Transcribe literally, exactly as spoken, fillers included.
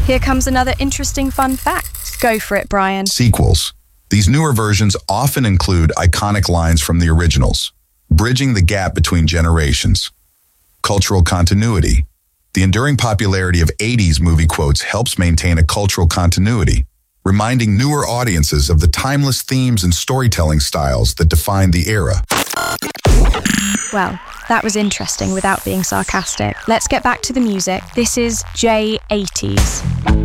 Here comes another interesting fun fact. Go for it, Brian. Sequels. These newer versions often include iconic lines from the originals, bridging the gap between generations. Cultural continuity. The enduring popularity of eighties movie quotes helps maintain a cultural continuity, reminding newer audiences of the timeless themes and storytelling styles that defined the era. Well, that was interesting without being sarcastic. Let's get back to the music. This is J eighties.